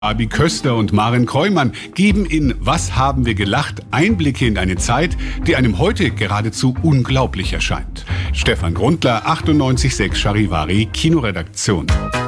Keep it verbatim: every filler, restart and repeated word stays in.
Abi Köster und Maren Kreumann geben in Was haben wir gelacht? Einblicke in eine Zeit, die einem heute geradezu unglaublich erscheint. Stefan Grundler, achtundneunzig Komma sechs Charivari, Kinoredaktion.